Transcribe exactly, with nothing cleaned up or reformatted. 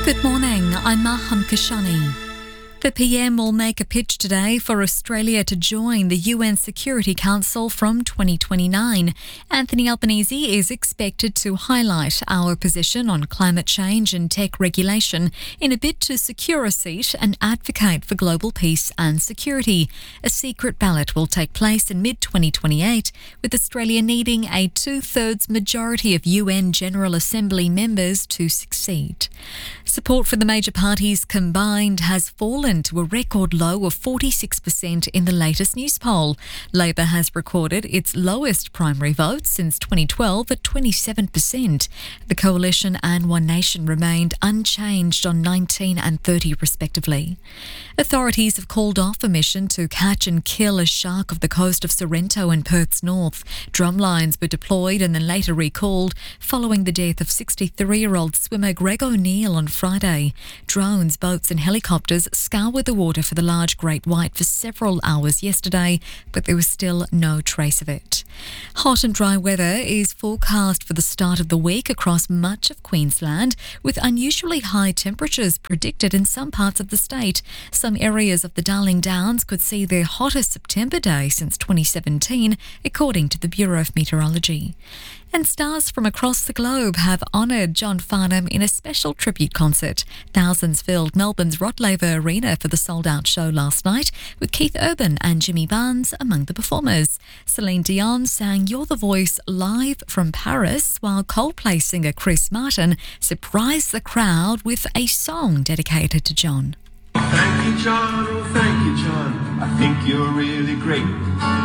Good morning, I'm Maham Kashani. The P M will make a pitch today for Australia to join the U N Security Council from twenty twenty-nine. Anthony Albanese is expected to highlight our position on climate change and tech regulation in a bid to secure a seat and advocate for global peace and security. A secret ballot will take place in mid twenty twenty-eight, with Australia needing a two-thirds majority of U N General Assembly members to succeed. Support for the major parties combined has fallen to a record low of forty-six percent in the latest news poll. Labor has recorded its lowest primary vote since twenty twelve at twenty-seven percent. The Coalition and One Nation remained unchanged on nineteen and thirty respectively. Authorities have called off a mission to catch and kill a shark off the coast of Sorrento and Perth's north. Drumlines were deployed and then later recalled following the death of sixty-three-year-old swimmer Greg O'Neill on Friday. Drones, boats and helicopters scoured the water for the large great white for several hours yesterday, but there was still no trace of it. Hot and dry weather is forecast for the start of the week across much of Queensland, with unusually high temperatures predicted in some parts of the state. Some areas of the Darling Downs could see their hottest September day since twenty seventeen, according to the Bureau of Meteorology. And stars from across the globe have honoured John Farnham in a special tribute concert. Thousands filled Melbourne's Rod Laver Arena for the sold-out show last night, with Keith Urban and Jimmy Barnes among the performers. Celine Dion sang You're the Voice live from Paris, while Coldplay singer Chris Martin surprised the crowd with a song dedicated to John. Thank you, John. Oh, thank you, John. I think you're really great.